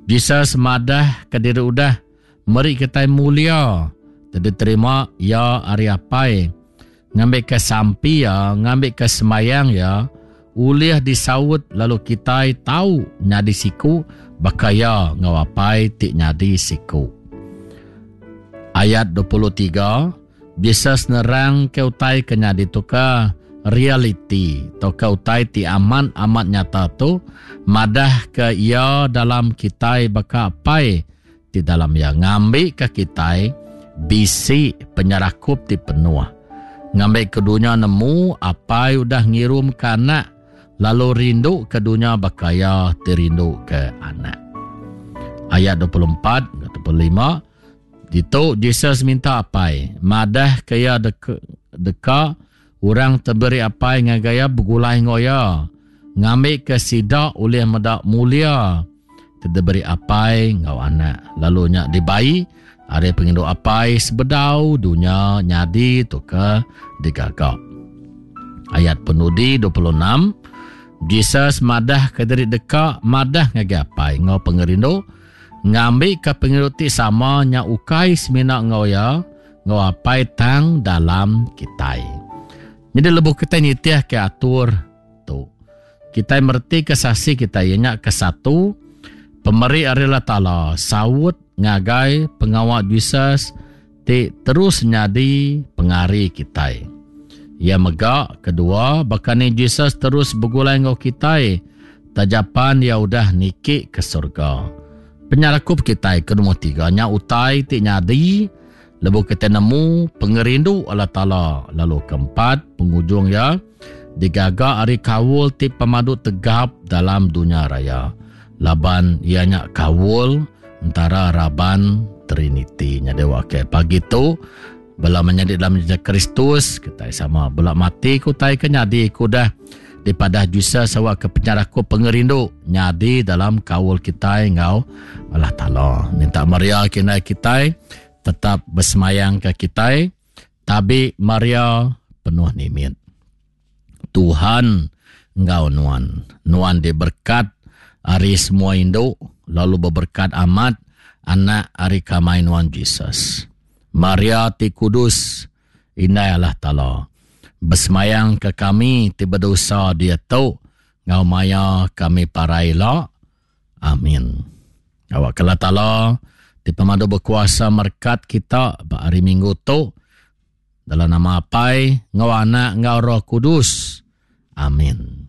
Jesus madah ke diri udah meri kita mulia. Tadi terima ya ari apai. Ngambil ke sampi ya, ngambil ke semayang ya. Uliah disawut lalu kita tahu nyadi siku bakaya ngawapai tik nyadi siku. Ayat 23, Jesus nerang ke utai ke nyadi tuka reality to ke utai ti aman amat nyata tu madah ke ia dalam kita baka apai di dalam ya ngambil ke kita bisi penyerakup ti penuh. Ngambil ke dunia nemu apa udah ngirum ke anak. Lalu rindu ke dunia bakaya terindu ke anak. Ayat 24, 25. Itu Jesus minta apa? Madah kaya deka orang terberi apa ngagaya begulai ngoya. Ngambil ke sidak oleh medak mulia. Terberi apa ngau anak. Lalu nyak dibayi. Ada pengindu apai sebedau dunia nyadi tu ke digagak. Ayat penudi 26. Jesus madah ke diri deka madah ngagi apai ngau pengerindu ngambil ke pengerindu ti sama nya ukai semina ngau ya ngau apai tang dalam kitai. Jadi lebuh kita nitiah ke atur tu. Kita merti kesasi kita ianya ke satu pemeri arilah ta'ala sawut ngagai pengawal Jesus ti terus nyadi pengari kita. Ya megak kedua bakani Jesus terus begulai ngau kita tajapan ya udah nikik ke surga. Penyarakup kita kedua tiganya utai ti nyadi lebu kita nemu pengerindu Allah Ta'ala. Lalu keempat penghujung ya digaga ari kawul ti pemadu tegap dalam dunia raya. Laban ianya kawul antara Raban Trinity nya dewa ke pagi tu bela menjadi dalam jejak Kristus kita sama bela mati ku tai ke nyadi ku dah daripada jusa sawa ke penyaraku pengerindu nyadi dalam kawul kita ngau Allah Ta'ala. Minta Maria kena kita tetap bersemayang ke kita tapi Maria penuh nimit. Tuhan ngau nuan diberkat ari semua induk lalu berberkat amat anak ari kamai nuan Jesus. Maria ti kudus inai Allah Ta'ala. Bersemayang ke kami ti berdosa dia tu. Ngau maya kami paraila. Amin. Awak Allah Ta'ala ti pemadu berkuasa merkat kita hari minggu tu. Dalam nama apai ngau anak ngau Roh Kudus. Amin.